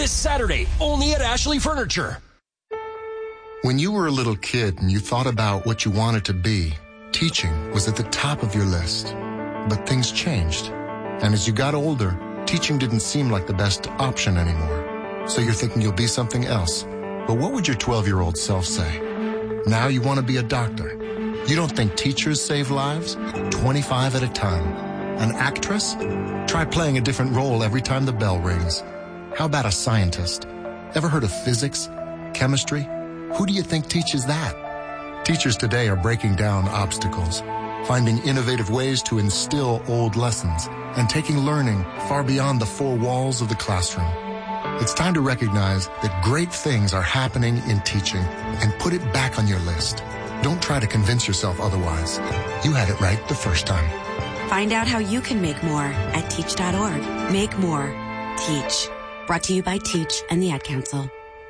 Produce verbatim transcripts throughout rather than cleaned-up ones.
this Saturday, only at Ashley Furniture. When you were a little kid and you thought about what you wanted to be, teaching was at the top of your list. But things changed. And as you got older, teaching didn't seem like the best option anymore. So you're thinking you'll be something else. But what would your twelve-year-old self say? Now you want to be a doctor. You don't think teachers save lives? twenty-five at a time. An actress? Try playing a different role every time the bell rings. How about a scientist? Ever heard of physics? Chemistry? Who do you think teaches that? Teachers today are breaking down obstacles, finding innovative ways to instill old lessons, and taking learning far beyond the four walls of the classroom. It's time to recognize that great things are happening in teaching and put it back on your list. Don't try to convince yourself otherwise. You had it right the first time. Find out how you can make more at teach dot org. Make more. Teach. Brought to you by Teach and the Ad Council.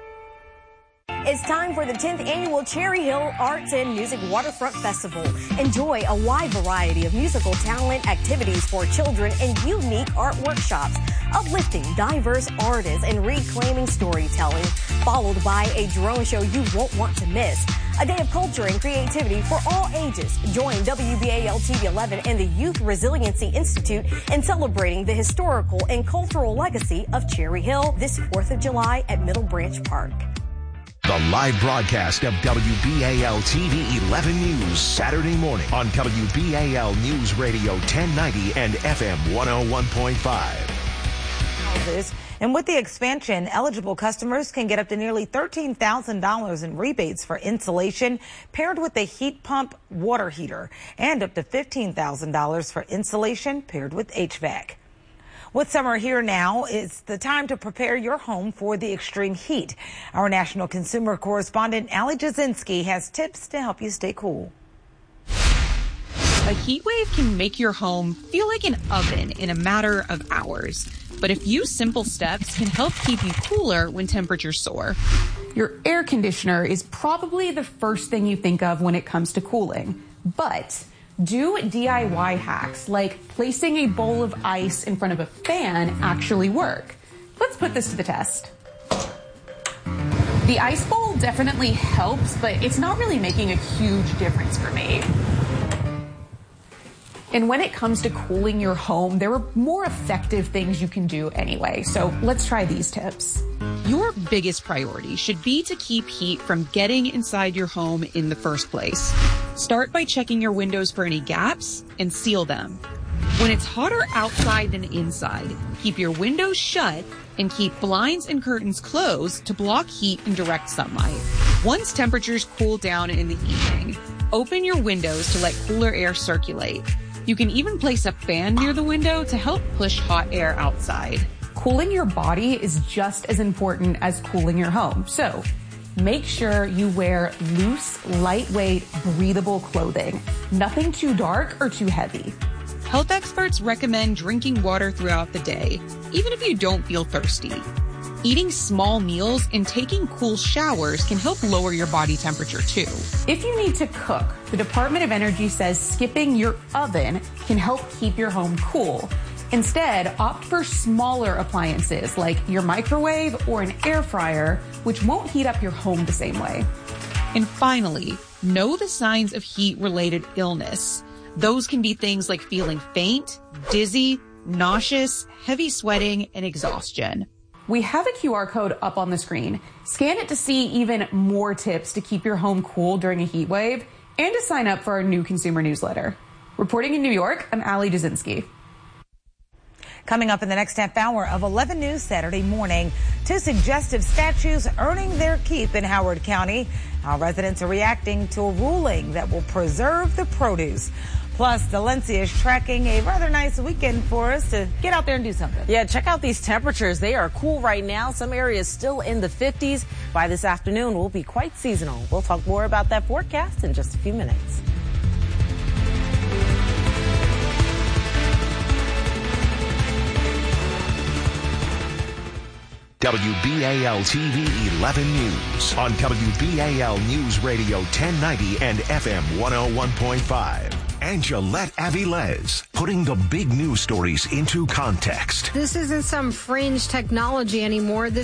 It's time for the tenth Annual Cherry Hill Arts and Music Waterfront Festival. Enjoy a wide variety of musical talent, activities for children, and unique art workshops, uplifting diverse artists and reclaiming storytelling, followed by a drone show you won't want to miss. A day of culture and creativity for all ages. Join W B A L T V eleven and the Youth Resiliency Institute in celebrating the historical and cultural legacy of Cherry Hill this fourth of July at Middle Branch Park. The live broadcast of W B A L T V eleven News Saturday morning on W B A L News Radio ten ninety and F M one oh one point five. And with the expansion, eligible customers can get up to nearly thirteen thousand dollars in rebates for insulation paired with a heat pump water heater, and up to fifteen thousand dollars for insulation paired with H V A C. With summer here now, it's the time to prepare your home for the extreme heat. Our national consumer correspondent, Ali Jasinski, has tips to help you stay cool. A heat wave can make your home feel like an oven in a matter of hours. But a few simple steps can help keep you cooler when temperatures soar. Your air conditioner is probably the first thing you think of when it comes to cooling. But do D I Y hacks like placing a bowl of ice in front of a fan actually work? Let's put this to the test. The ice bowl definitely helps, but it's not really making a huge difference for me. And when it comes to cooling your home, there are more effective things you can do anyway. So let's try these tips. Your biggest priority should be to keep heat from getting inside your home in the first place. Start by checking your windows for any gaps and seal them. When it's hotter outside than inside, keep your windows shut and keep blinds and curtains closed to block heat in direct sunlight. Once temperatures cool down in the evening, open your windows to let cooler air circulate. You can even place a fan near the window to help push hot air outside. Cooling your body is just as important as cooling your home. So make sure you wear loose, lightweight, breathable clothing. Nothing too dark or too heavy. Health experts recommend drinking water throughout the day, even if you don't feel thirsty. Eating small meals and taking cool showers can help lower your body temperature too. If you need to cook, the Department of Energy says skipping your oven can help keep your home cool. Instead, opt for smaller appliances like your microwave or an air fryer, which won't heat up your home the same way. And finally, know the signs of heat-related illness. Those can be things like feeling faint, dizzy, nauseous, heavy sweating, and exhaustion. We have a Q R code up on the screen. Scan it to see even more tips to keep your home cool during a heat wave and to sign up for our new consumer newsletter. Reporting in New York, I'm Ali Jasinski. Coming up in the next half hour of eleven News Saturday morning, two suggestive statues earning their keep in Howard County. How residents are reacting to a ruling that will preserve the produce. Plus, Delencia is tracking a rather nice weekend for us to get out there and do something. Yeah, check out these temperatures. They are cool right now. Some areas still in the fifties. By this afternoon, we'll be quite seasonal. We'll talk more about that forecast in just a few minutes. W B A L T V eleven News on W B A L News Radio ten ninety and F M one oh one point five. Angelette Avilés, putting the big news stories into context. This isn't some fringe technology anymore. This